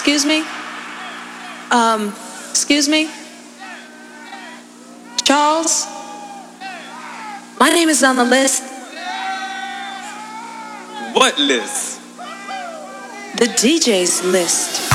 Excuse me? Excuse me? Charles? My name is on the list. What list? The DJ's list.